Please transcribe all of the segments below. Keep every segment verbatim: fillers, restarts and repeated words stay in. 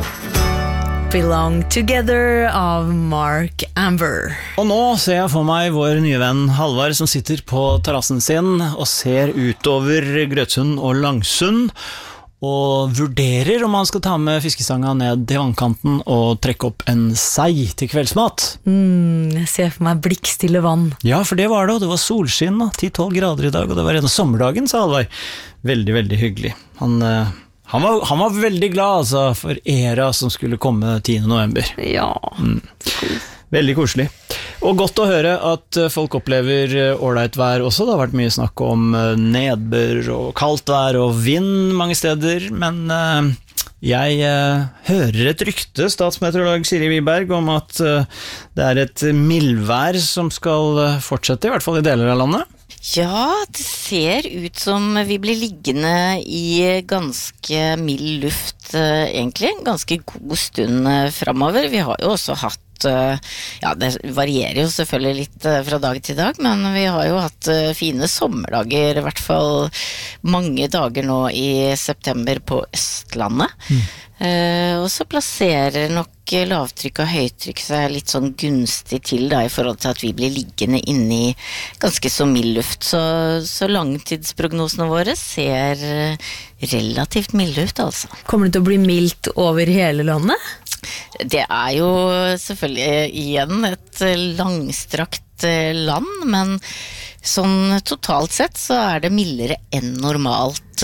Belong Together av Mark Amber. Og nå ser jeg for meg vår nye venn Halvard som sitter på terrassen sin og ser utover Grøtsund og Langsund og vurderer om han skal ta med fiskestanga ned til vannkanten og trekke opp en sei til kveldsmat. Mm, jeg ser for meg blikkstille vann. Ja, for det var det, og det var solskinn, ti tolv grader i dag, og det var en av sommerdagen, sa Halvard. Veldig, veldig hyggelig. Han... Uh, Han var, han var veldig glad altså, for æra som skulle komme tiende november. Ja. Mm. Veldig koselig. Og godt å høre at folk opplever ålreit vær også. Det har vært mye snakk om nedbør og kaldt vær og vind mange steder, men uh, jeg uh, hører et rykte, statsmeteorolog Siri Wiberg, om at uh, det er et mildvær som skal fortsette, i hvert fall i deler av landet. Ja, det ser ut som vi blir liggende i ganske mild luft, eh, egentlig, en ganske god stund eh, fremover. Vi har jo også hatt, eh, ja det varierer jo selvfølgelig litt eh, fra dag til dag, men vi har jo hatt eh, fine sommerdager, i hvert fall mange dager nå i september på Østlandet. Mm. Eh, og så plasserer nok lavtrykk og høytrykk seg litt sånn gunstig til da, i forhold til at vi blir liggende inne i ganske så mild luft. Så, så langtidsprognosene våre ser relativt milde ut, altså. Kommer det til å bli mildt over hele landet? Det er jo selvfølgelig igjen et langstrakt land, men sånn totalt sett så er det mildere enn normalt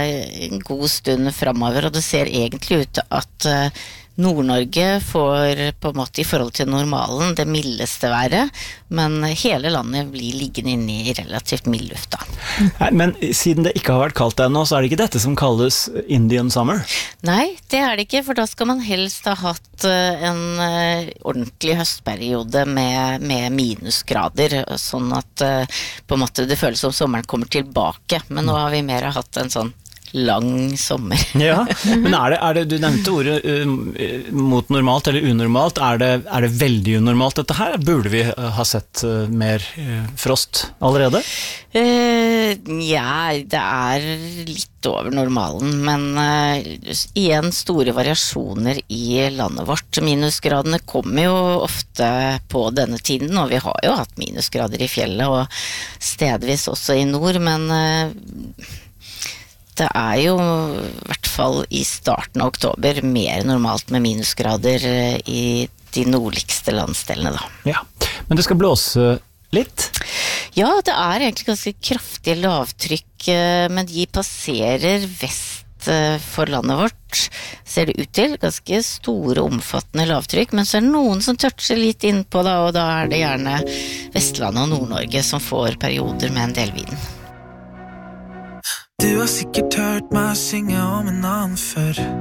en god stund fremover, og det ser egentlig ut til at Nord-Norge får på en måte i forhold til normalen det mildeste været, men hele landet blir liggende inne i relativt mild luft da. Nei, men siden det ikke har vært kaldt ennå, så er det ikke dette som kalles Indian Summer? Nei, det er det ikke, for da skal man helst ha hatt en ordentlig høstperiode med, med minusgrader, sånn at på en måte det føles som sommeren kommer tilbake, men nå har vi mer hatt en sånn lang sommer. Ja, men er det, er det, du nevnte ordet uh, mot normalt eller unormalt, er det, er det veldig unormalt dette her? Burde vi ha sett uh, mer uh, frost allerede? Uh, ja, det er litt over normalen, men uh, igjen store variasjoner i landet vårt. Minusgradene kommer jo ofte på denne tiden, og vi har jo hatt minusgrader i fjellet, og stedvis også i nord, men uh, det er jo i hvert fall i starten av oktober mer normalt med minusgrader i de nordligste landsdelene da. Ja, men det skal blåse litt? Ja, det er egentlig ganske kraftig lavtrykk, men de passerer vest for landet vårt, ser det ut til. Ganske store, omfattende lavtrykk, men så er det noen som toucher litt innpå da, og da er det gjerne Vestlandet og Nord-Norge som får perioder med en del vind. Du har sikkert hørt meg synge om en annen før.